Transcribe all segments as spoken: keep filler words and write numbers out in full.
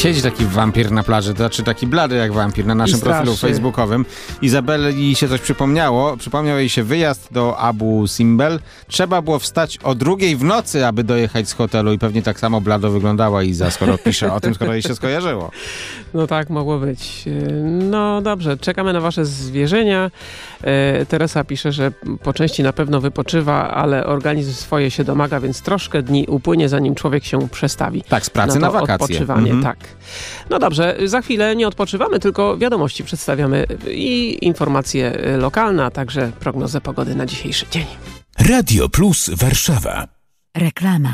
Siedzi taki wampir na plaży, to znaczy taki blady jak wampir na naszym profilu facebookowym. Izabeli się coś przypomniało. Przypomniał jej się wyjazd do Abu Simbel. Trzeba było wstać o drugiej w nocy, aby dojechać z hotelu i pewnie tak samo blado wyglądała Iza, skoro pisze o tym, skoro jej się skojarzyło. No tak, mogło być. No dobrze, czekamy na wasze zwierzenia. E, Teresa pisze, że po części na pewno wypoczywa, ale organizm swoje się domaga, więc troszkę dni upłynie, zanim człowiek się przestawi. Tak, z pracy na, na wakacje. Odpoczywanie, mhm. tak. No dobrze, za chwilę nie odpoczywamy, tylko wiadomości przedstawiamy i informacje lokalne, a także prognozę pogody na dzisiejszy dzień. Radio Plus Warszawa. Reklama.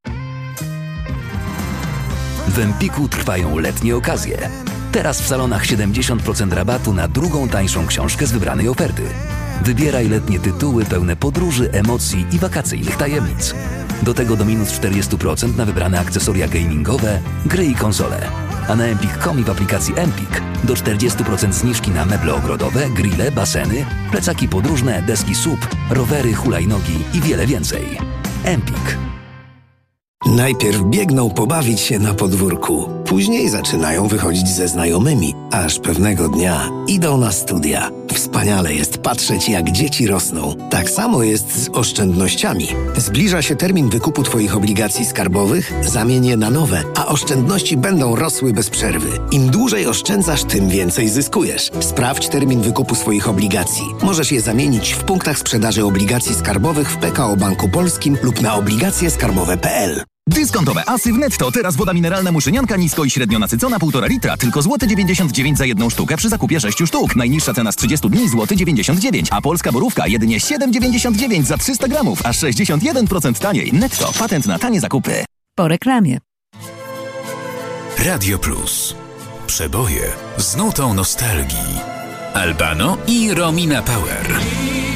W Empiku trwają letnie okazje. Teraz w salonach siedemdziesiąt procent rabatu na drugą tańszą książkę z wybranej oferty. Wybieraj letnie tytuły pełne podróży, emocji i wakacyjnych tajemnic. Do tego do minus czterdzieści procent na wybrane akcesoria gamingowe, gry i konsole. A na empik kropka com i w aplikacji Empik do czterdzieści procent zniżki na meble ogrodowe, grille, baseny, plecaki podróżne, deski S U P, rowery, hulajnogi i wiele więcej. Empik. Najpierw biegną pobawić się na podwórku, później zaczynają wychodzić ze znajomymi, aż pewnego dnia idą na studia. Wspaniale jest patrzeć, jak dzieci rosną. Tak samo jest z oszczędnościami. Zbliża się termin wykupu Twoich obligacji skarbowych, zamień je na nowe, a oszczędności będą rosły bez przerwy. Im dłużej oszczędzasz, tym więcej zyskujesz. Sprawdź termin wykupu swoich obligacji. Możesz je zamienić w punktach sprzedaży obligacji skarbowych w P K O Banku Polskim lub na obligacje skarbowe kropka p l. Dyskontowe asy w Netto. Teraz woda mineralna Muszynianka nisko i średnio nasycona półtora litra. Tylko złoty dziewięćdziesiąt dziewięć za jedną sztukę przy zakupie sześciu sztuk. Najniższa cena z trzydziestu dni złoty dziewięćdziesiąt dziewięć, a polska borówka jedynie siedem dziewięćdziesiąt dziewięć za trzysta gramów, aż sześćdziesiąt jeden procent taniej. Netto. Patent na tanie zakupy. Po reklamie. Radio Plus. Przeboje z nutą nostalgii. Albano i Romina Power.